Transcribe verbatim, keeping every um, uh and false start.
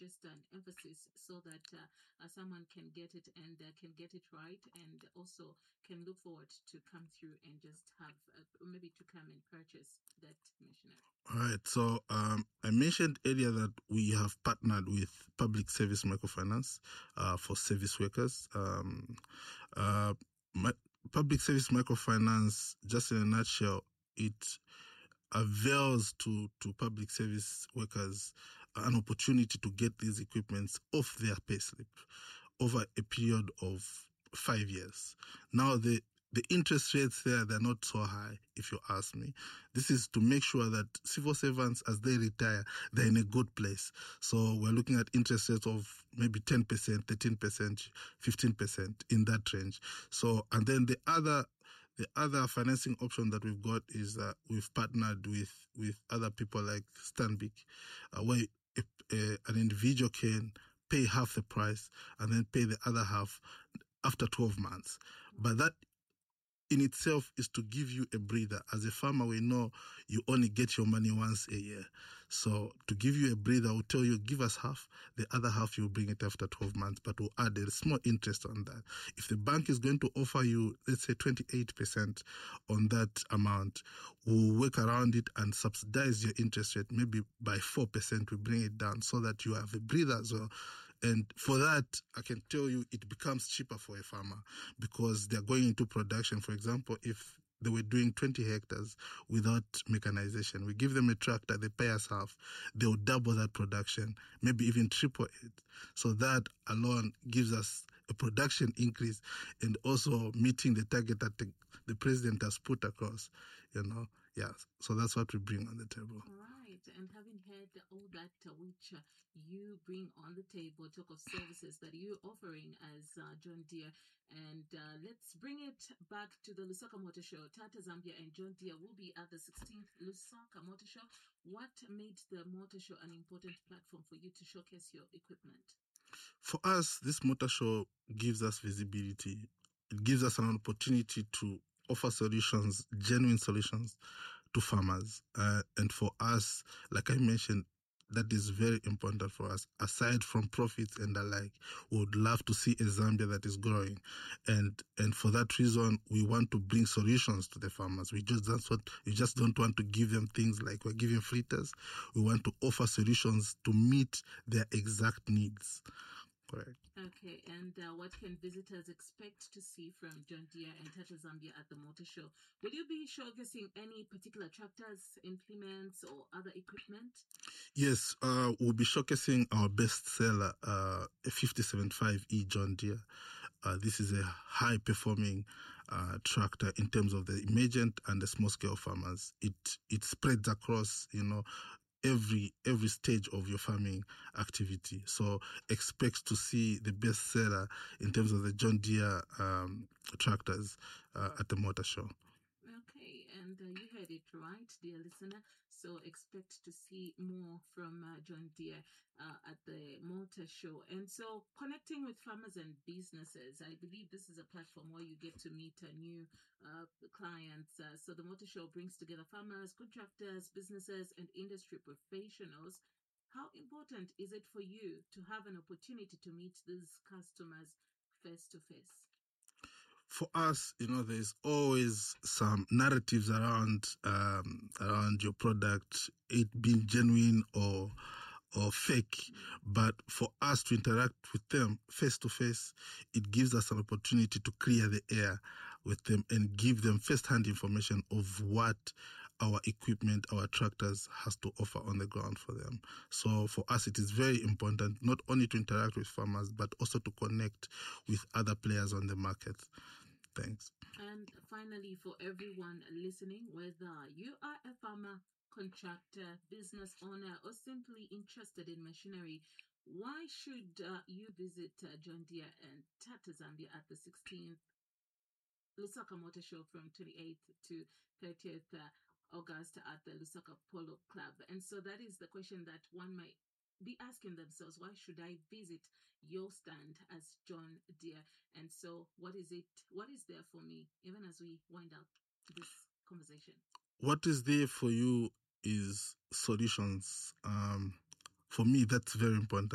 just an emphasis so that uh, uh, someone can get it and uh, can get it right, and also can look forward to come through and just have uh, maybe to come and purchase that machinery. All right. So um, I mentioned earlier that we have partnered with Public Service Microfinance uh, for service workers. Um, uh, my, Public Service Microfinance, just in a nutshell, it avails to, to public service workers an opportunity to get these equipments off their payslip over a period of five years. Now, the The interest rates there, they're not so high, if you ask me. This is to make sure that civil servants, as they retire, they're in a good place. So we're looking at interest rates of maybe ten percent, thirteen percent, fifteen percent, in that range. So, and then the other, the other financing option that we've got is that we've partnered with, with other people like Stanbic, uh, where a, a, an individual can pay half the price and then pay the other half after twelve months. But that in itself is to give you a breather. As a farmer, we know you only get your money once a year. So to give you a breather, we'll tell you, give us half, the other half you'll bring it after twelve months, but we'll add a small interest on that. If the bank is going to offer you, let's say twenty-eight percent on that amount, we'll work around it and subsidize your interest rate. Maybe by four percent, we bring it down so that you have a breather as well. And for that, I can tell you it becomes cheaper for a farmer because they're going into production. For example, if they were doing twenty hectares without mechanization, we give them a tractor, they pay us half, they'll double that production, maybe even triple it. So that alone gives us a production increase and also meeting the target that the, the president has put across, you know. Yeah, so that's what we bring on the table. Right, and having heard all that uh, which uh, you bring on the table, talk of services that you're offering as uh, John Deere, and uh, let's bring it back to the Lusaka Motor Show. Tata Zambia and John Deere will be at the sixteenth Lusaka Motor Show. What made the Motor Show an important platform for you to showcase your equipment? For us, this Motor Show gives us visibility. It gives us an opportunity to offer solutions, genuine solutions to farmers. Uh, and for us, like I mentioned, that is very important for us. Aside from profits and the like, we would love to see a Zambia that is growing. And, and for that reason, we want to bring solutions to the farmers. We just, that's what, we just don't want to give them things like we're giving fritters. We want to offer solutions to meet their exact needs. Correct. Okay, and uh, what can visitors expect to see from John Deere and Tata Zambia at the Motor Show? Will you be showcasing any particular tractors, implements, or other equipment? Yes, uh, we'll be showcasing our best seller, uh, a fifty seventy-five E John Deere. Uh, this is a high performing uh, tractor in terms of the emergent and the small scale farmers. It it spreads across, you know, every every stage of your farming activity. So expect to see the best seller in terms of the John Deere um, tractors uh, at the Motor Show. Okay, and uh, you heard it right, dear listener. So expect to see more from uh, John Deere uh, at the Motor Show. And so connecting with farmers and businesses, I believe this is a platform where you get to meet uh, new uh, clients. Uh, so the Motor Show brings together farmers, contractors, businesses, and industry professionals. How important is it for you to have an opportunity to meet these customers face to face? For us, you know, there's always some narratives around um, around your product, it being genuine or or fake. But for us to interact with them face to face, it gives us an opportunity to clear the air with them and give them first-hand information of what our equipment, our tractors has to offer on the ground for them. So for us, it is very important not only to interact with farmers, but also to connect with other players on the market. Thanks. And finally, for everyone listening, whether you are a farmer, contractor, business owner, or simply interested in machinery, why should uh, you visit uh, John Deere and Tata Zambia at the sixteenth Lusaka Motor Show from twenty-eighth to thirtieth uh, August at the Lusaka Polo Club? And so that is the question that one might be asking themselves, why should I visit your stand as John Deere? And so what is it, what is there for me, even as we wind up this conversation? What is there for you is solutions. Um, for me, that's very important.